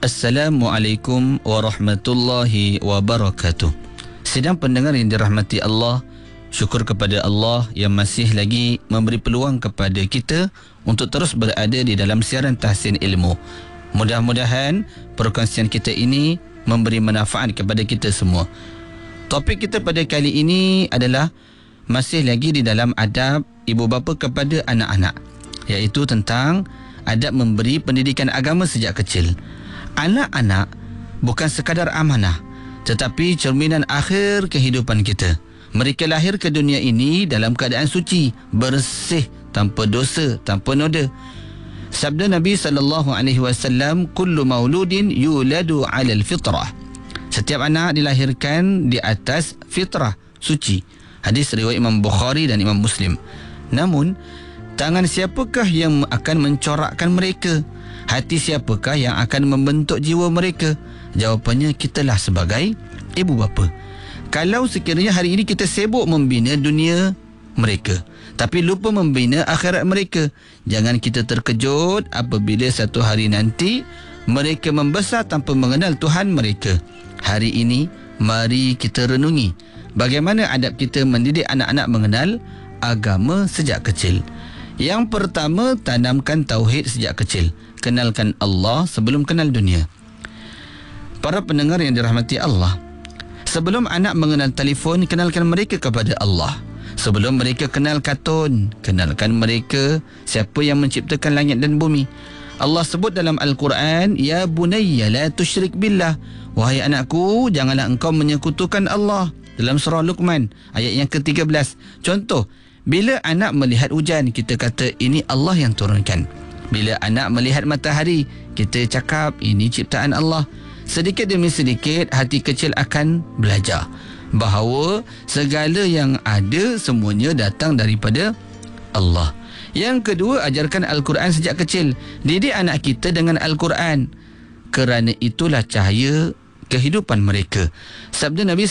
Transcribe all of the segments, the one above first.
Assalamualaikum warahmatullahi wabarakatuh. Sedang pendengar yang dirahmati Allah, syukur kepada Allah yang masih lagi memberi peluang kepada kita untuk terus berada di dalam siaran Tahsin Ilmu. Mudah-mudahan perkongsian kita ini memberi manfaat kepada kita semua. Topik kita pada kali ini adalah masih lagi di dalam adab ibu bapa kepada anak-anak, iaitu tentang adab memberi pendidikan agama sejak kecil. Anak-anak bukan sekadar amanah, tetapi cerminan akhir kehidupan kita. Mereka lahir ke dunia ini dalam keadaan suci, bersih, tanpa dosa, tanpa noda. Sabda Nabi SAW, kullu mauludin yuladu 'alal fitrah. Setiap anak dilahirkan di atas fitrah, suci. Hadis riwayat Imam Bukhari dan Imam Muslim. Namun, tangan siapakah yang akan mencorakkan mereka? Hati siapakah yang akan membentuk jiwa mereka? Jawapannya, kitalah sebagai ibu bapa. Kalau sekiranya hari ini kita sibuk membina dunia mereka, tapi lupa membina akhirat mereka, jangan kita terkejut apabila satu hari nanti mereka membesar tanpa mengenal Tuhan mereka. Hari ini, mari kita renungi bagaimana adab kita mendidik anak-anak mengenal agama sejak kecil. Yang pertama, tanamkan tauhid sejak kecil. Kenalkan Allah sebelum kenal dunia. Para pendengar yang dirahmati Allah, sebelum anak mengenal telefon, kenalkan mereka kepada Allah. Sebelum mereka kenal kartun, kenalkan mereka siapa yang menciptakan langit dan bumi. Allah sebut dalam Al-Quran, Ya bunayya la tusyrik billah. Wahai anakku, janganlah engkau menyekutukan Allah. Dalam surah Luqman, ayat yang ke-13. Contoh, bila anak melihat hujan, kita kata ini Allah yang turunkan. Bila anak melihat matahari, kita cakap ini ciptaan Allah. Sedikit demi sedikit, hati kecil akan belajar bahawa segala yang ada semuanya datang daripada Allah. Yang kedua, ajarkan Al-Quran sejak kecil. Didik anak kita dengan Al-Quran, kerana itulah cahaya kehidupan mereka. Sabda Nabi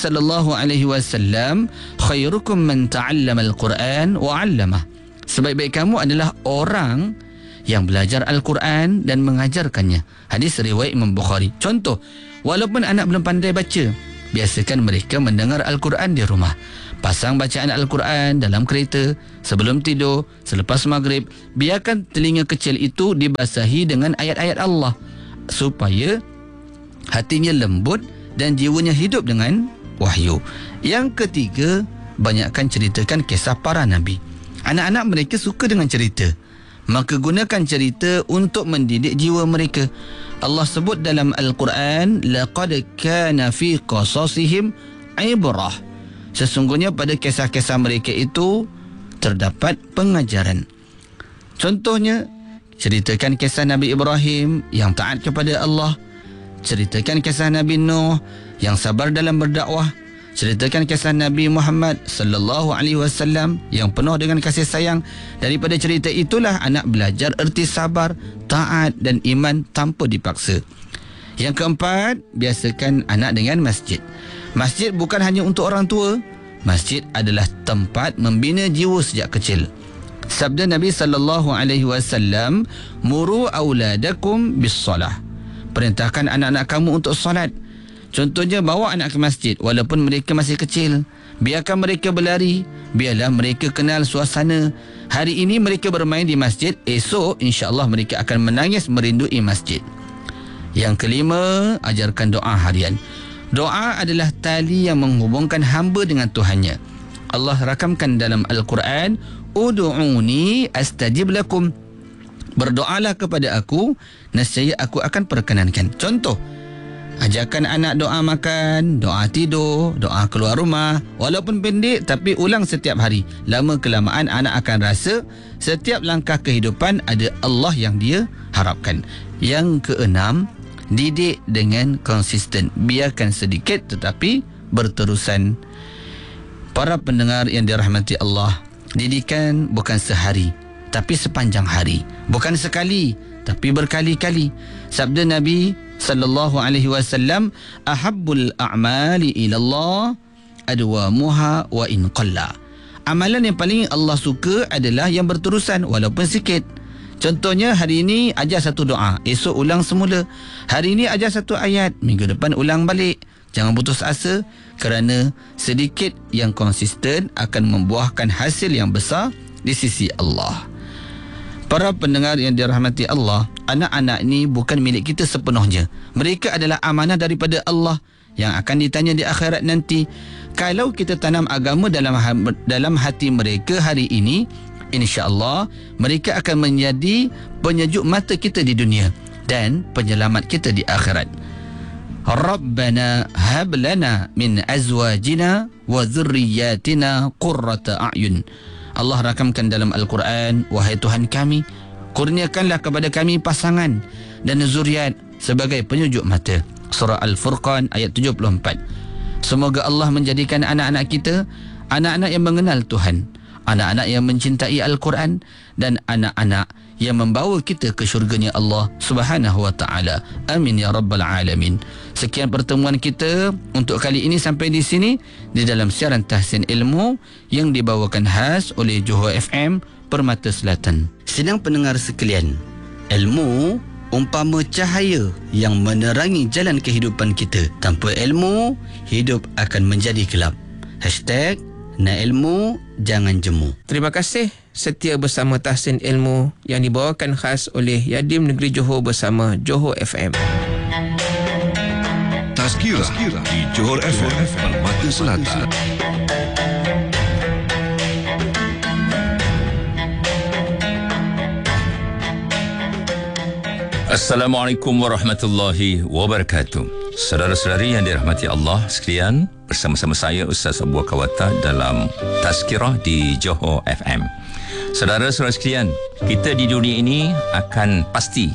SAW, khairukum man ta'allama al-Quran wa 'allamah. Sebaik-baik kamu adalah orang yang belajar Al-Quran dan mengajarkannya. Hadis riwayat Imam Bukhari. Contoh, walaupun anak belum pandai baca, biasakan mereka mendengar Al-Quran di rumah. Pasang bacaan Al-Quran dalam kereta, sebelum tidur, selepas maghrib. Biarkan telinga kecil itu dibasahi dengan ayat-ayat Allah, supaya hatinya lembut dan jiwanya hidup dengan wahyu. Yang ketiga, banyakkan ceritakan kisah para Nabi. Anak-anak mereka suka dengan cerita, maka gunakan cerita untuk mendidik jiwa mereka. Allah sebut dalam Al-Quran, laqad kana fi qasasihim ibrah. Sesungguhnya pada kisah-kisah mereka itu terdapat pengajaran. Contohnya, ceritakan kisah Nabi Ibrahim yang taat kepada Allah. Ceritakan kisah Nabi Nuh yang sabar dalam berdakwah. Ceritakan kisah Nabi Muhammad SAW yang penuh dengan kasih sayang. Daripada cerita itulah anak belajar erti sabar, taat dan iman tanpa dipaksa. Yang keempat, biasakan anak dengan masjid. Masjid bukan hanya untuk orang tua. Masjid adalah tempat membina jiwa sejak kecil. Sabda Nabi SAW, muru auladakum bis-salah. Perintahkan anak-anak kamu untuk solat. Contohnya, bawa anak ke masjid walaupun mereka masih kecil. Biarkan mereka berlari. Biarlah mereka kenal suasana. Hari ini mereka bermain di masjid, esok insya-Allah mereka akan menangis merindui masjid. Yang kelima, ajarkan doa harian. Doa adalah tali yang menghubungkan hamba dengan Tuhannya. Allah rakamkan dalam Al-Quran, Udu'uni astajib lakum. Berdoalah kepada aku, nescaya aku akan perkenankan. Contoh, ajarkan anak doa makan, doa tidur, doa keluar rumah. Walaupun pendek, tapi ulang setiap hari. Lama-kelamaan anak akan rasa setiap langkah kehidupan ada Allah yang dia harapkan. Yang keenam, didik dengan konsisten. Biarkan sedikit tetapi berterusan. Para pendengar yang dirahmati Allah, didikan bukan sehari, tapi sepanjang hari. Bukan sekali, tapi berkali-kali. Sabda Nabi SAW, ahabbul a'mali ilallah adwamuha wa in qalla. Amalan yang paling Allah suka adalah yang berterusan walaupun sikit. Contohnya hari ini ajar satu doa, esok ulang semula. Hari ini ajar satu ayat, minggu depan ulang balik. Jangan putus asa, kerana sedikit yang konsisten akan membuahkan hasil yang besar di sisi Allah. Para pendengar yang dirahmati Allah, anak-anak ini bukan milik kita sepenuhnya. Mereka adalah amanah daripada Allah yang akan ditanya di akhirat nanti. Kalau kita tanam agama dalam hati mereka hari ini, insya-Allah mereka akan menjadi penyejuk mata kita di dunia dan penyelamat kita di akhirat. Rabbana hab lana min azwajina wa dhurriyyatina qurrata a'yun. Allah rakamkan dalam Al-Quran, wahai Tuhan kami, kurniakanlah kepada kami pasangan dan zuriat sebagai penyejuk mata. Surah Al-Furqan ayat 74. Semoga Allah menjadikan anak-anak kita anak-anak yang mengenal Tuhan, anak-anak yang mencintai Al-Quran, dan anak-anak yang membawa kita ke syurganya Allah Subhanahu wa ta'ala. Amin ya rabbal alamin. Sekian pertemuan kita untuk kali ini sampai di sini di dalam siaran Tahsin Ilmu yang dibawakan khas oleh Johor FM Permata Selatan. Sidang pendengar sekalian, ilmu umpama cahaya yang menerangi jalan kehidupan kita. Tanpa ilmu, hidup akan menjadi gelap. #Na ilmu jangan jemu. Terima kasih setia bersama Tahsin Ilmu yang dibawakan khas oleh Yadim Negeri Johor bersama Johor FM. Tazkirah di Johor FM Permata Selatan. Assalamualaikum warahmatullahi wabarakatuh. Saudara-saudari yang dirahmati Allah sekalian, bersama-sama saya Ustaz Abu Kawata dalam Tazkirah di Johor FM. Saudara-saudara sekalian, kita di dunia ini akan pasti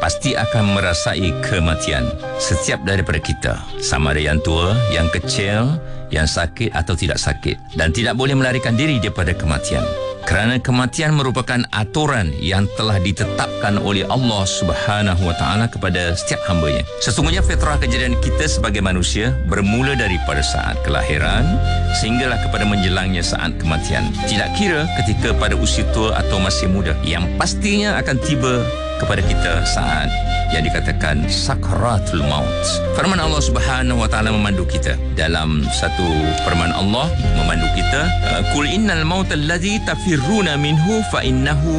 akan merasai kematian. Setiap daripada kita, sama ada yang tua, yang kecil, yang sakit atau tidak sakit, dan tidak boleh melarikan diri daripada kematian. Kerana kematian merupakan aturan yang telah ditetapkan oleh Allah Subhanahu wa ta'ala kepada setiap hamba-Nya. Sesungguhnya fitrah kejadian kita sebagai manusia bermula daripada saat kelahiran sehinggalah kepada menjelangnya saat kematian. Tidak kira ketika pada usia tua atau masih muda, yang pastinya akan tiba kepada kita saat yang dikatakan sakratul maut. Firman Allah Subhanahu wa ta'ala memandu kita dalam satu firman Allah memandu kita, qul innal mautal ladzi tafirruna minhu fa innahu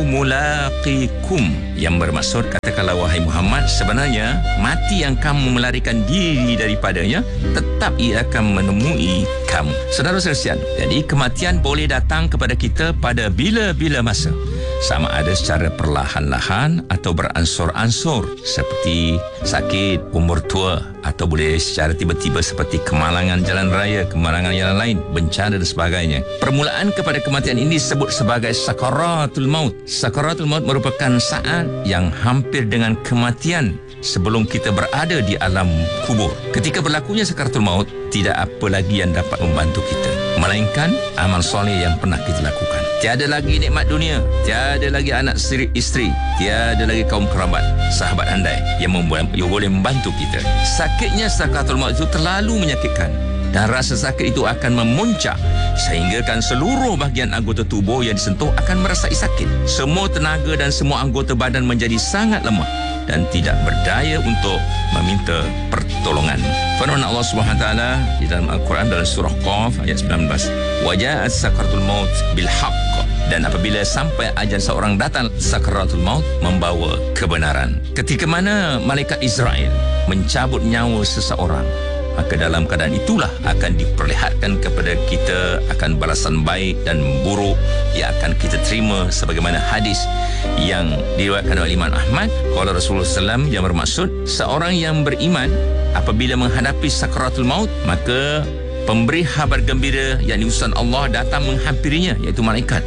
mulaqikum, yang bermaksud katakanlah wahai Muhammad, sebenarnya mati yang kamu melarikan diri daripadanya tetap ia akan menemui kamu. Saudara-saudara sekalian, jadi kematian boleh datang kepada kita pada bila-bila masa, sama ada secara perlahan-lahan atau beransur-ansur seperti sakit, umur tua, atau boleh secara tiba-tiba seperti kemalangan jalan raya, kemalangan jalan lain, bencana dan sebagainya. Permulaan kepada kematian ini disebut sebagai sakaratul maut. Sakaratul maut merupakan saat yang hampir dengan kematian sebelum kita berada di alam kubur. Ketika berlakunya sakaratul maut, tidak apa lagi yang dapat membantu kita melainkan amal soleh yang pernah kita lakukan. Tiada lagi nikmat dunia, tiada lagi anak isteri, tiada lagi kaum kerabat, sahabat andai yang boleh membantu kita. Sakitnya sakaratul maut itu terlalu menyakitkan, dan rasa sakit itu akan memuncak sehinggakan seluruh bahagian anggota tubuh yang disentuh akan merasai sakit. Semua tenaga dan semua anggota badan menjadi sangat lemah dan tidak berdaya untuk meminta pertolongan. Firman Allah Subhanahu wa taala di dalam Al-Quran dalam surah Qaf ayat 19, "Waja'at sakaratul maut bil haqq." Dan apabila sampai ajal seorang datang, sakaratul maut membawa kebenaran. Ketika mana malaikat Israel mencabut nyawa seseorang, maka dalam keadaan itulah akan diperlihatkan kepada kita akan balasan baik dan buruk yang akan kita terima, sebagaimana hadis yang diriwayatkan oleh Imam Ahmad, qala Rasulullah SAW, yang bermaksud seorang yang beriman apabila menghadapi sakaratul maut, maka pemberi khabar gembira yang diutusan Allah datang menghampirinya, iaitu malaikat,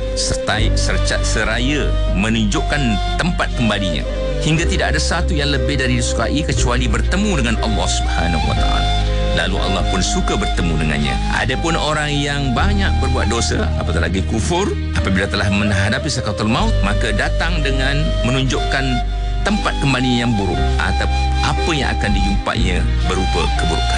seraya menunjukkan tempat kembalinya, hingga tidak ada satu yang lebih dari disukai kecuali bertemu dengan Allah Subhanahu wa ta'ala. Lalu Allah pun suka bertemu dengannya. Adapun orang yang banyak berbuat dosa, apatah lagi kufur, apabila telah menghadapi sakaratul maut, maka datang dengan menunjukkan tempat kembali yang buruk atau apa yang akan dijumpainya berupa keburukan.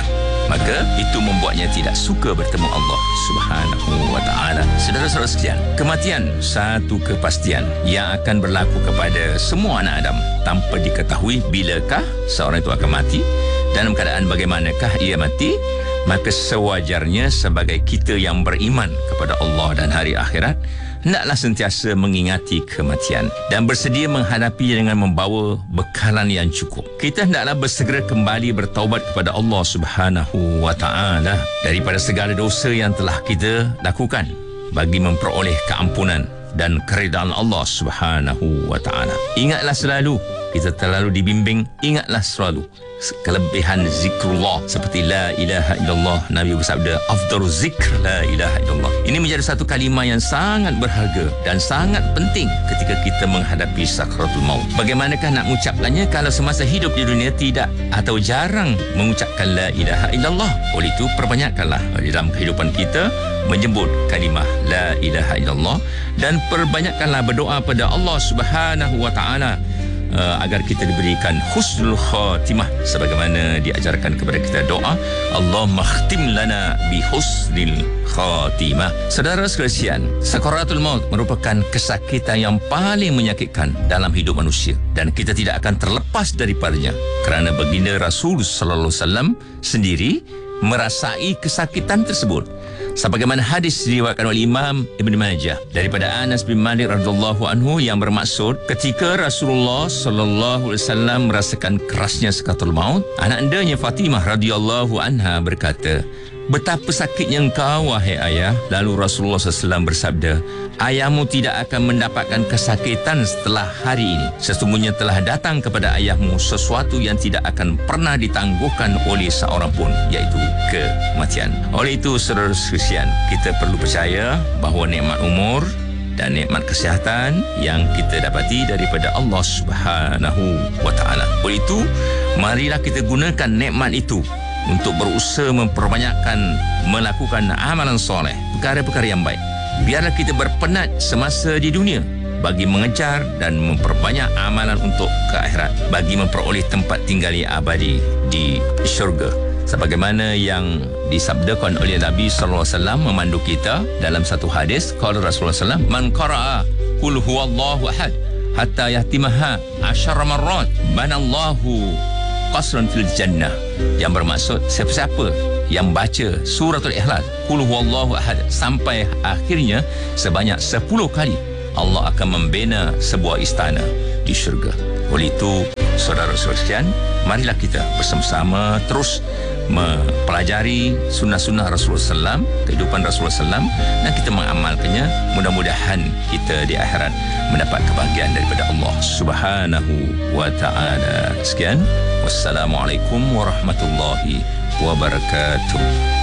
maka itu membuatnya tidak suka bertemu Allah Subhanahu wa ta'ala. Saudara-saudara sekalian, kematian satu kepastian yang akan berlaku kepada semua anak Adam tanpa diketahui bilakah seorang itu akan mati, dalam keadaan bagaimanakah ia mati. Maka sewajarnya sebagai kita yang beriman kepada Allah dan hari akhirat, hendaklah sentiasa mengingati kematian dan bersedia menghadapi dengan membawa bekalan yang cukup. Kita hendaklah bersegera kembali bertaubat kepada Allah Subhanahu wa ta'ala daripada segala dosa yang telah kita lakukan bagi memperoleh keampunan dan keridaan Allah Subhanahu wa ta'ala. Ingatlah selalu, kita terlalu dibimbing, ingatlah selalu kelebihan zikrullah seperti la ilaha illallah. Nabi bersabda, afdalu zikr la ilaha illallah. Ini menjadi satu kalimah yang sangat berharga dan sangat penting ketika kita menghadapi sakratul maut. Bagaimanakah nak mengucapkannya kalau semasa hidup di dunia tidak atau jarang mengucapkan la ilaha illallah? Oleh itu perbanyakkanlah di dalam kehidupan kita menyebut kalimah la ilaha illallah dan perbanyakkanlah berdoa pada Allah Subhanahu wa ta'ala agar kita diberikan husnul khatimah sebagaimana diajarkan kepada kita doa, Allahumma khtim lana bi husnil khatimah. Saudara sekalian, sakaratul maut merupakan kesakitan yang paling menyakitkan dalam hidup manusia dan kita tidak akan terlepas daripadanya kerana baginda Rasul sallallahu alaihi wasallam sendiri merasai kesakitan tersebut. Sebagaimana hadis diriwayatkan oleh Imam Ibn Majah daripada Anas bin Malik radhiyallahu anhu yang bermaksud ketika Rasulullah sallallahu alaihi wasallam merasakan kerasnya sakaratul maut, anak andanya Fatimah radhiyallahu anha berkata, "Betapa sakitnya engkau wahai ayah." Lalu Rasulullah SAW bersabda, "Ayahmu tidak akan mendapatkan kesakitan setelah hari ini. Sesungguhnya telah datang kepada ayahmu sesuatu yang tidak akan pernah ditangguhkan oleh seorang pun, iaitu kematian." Oleh itu, saudara sekalian, kita perlu percaya bahawa nikmat umur dan nikmat kesihatan yang kita dapati daripada Allah Subhanahu wa ta'ala. Oleh itu, marilah kita gunakan nikmat itu untuk berusaha memperbanyakkan melakukan amalan soleh, perkara-perkara yang baik. Biarlah kita berpenat semasa di dunia bagi mengejar dan memperbanyak amalan untuk ke akhirat, bagi memperoleh tempat tinggal yang abadi di syurga. Sebagaimana yang disabdakan oleh Nabi sallallahu alaihi wasallam memandu kita dalam satu hadis, qala Rasulullah sallallahu alaihi wasallam, "Man qara'a qul huwallahu ahad hatta yahtimaha 10 marrat, banallahu qasran fil jannah." Yang bermaksud siapa-siapa yang baca suratul Ikhlas, qul huwallahu ahad, sampai akhirnya sebanyak 10 kali, Allah akan membina sebuah istana di syurga. Oleh itu, saudara-saudara sekalian, marilah kita bersama-sama terus mempelajari sunnah-sunnah Rasulullah SAW, kehidupan Rasulullah SAW, dan kita mengamalkannya. Mudah-mudahan kita di akhirat mendapat kebahagiaan daripada Allah Subhanahu wa ta'ala. Sekian, wassalamualaikum warahmatullahi wabarakatuh.